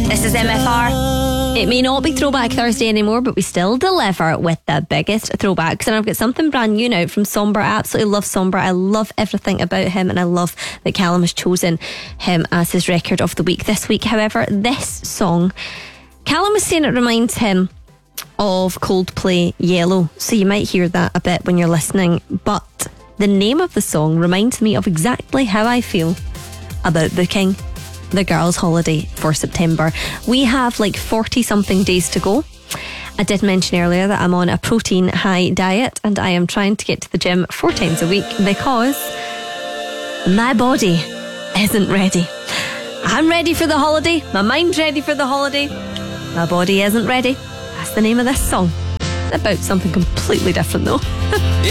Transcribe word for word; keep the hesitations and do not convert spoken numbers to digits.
This is M F R. It may not be Throwback Thursday anymore, but we still deliver with the biggest throwbacks. And I've got something brand new now from Somber. I absolutely love Somber. I love everything about him, and I love that Callum has chosen him as his record of the week this week. However, this song, Callum is saying it reminds him of Coldplay Yellow, so you might hear that a bit when you're listening, but the name of the song reminds me of exactly how I feel about booking the girls' holiday for September. We have like forty something days to go. I did mention earlier that I'm on a protein high diet, and I am trying to get to the gym four times a week because my body isn't ready. I'm ready for the holiday, my mind's ready for the holiday, my body isn't ready. That's the name of this song. About something completely different though.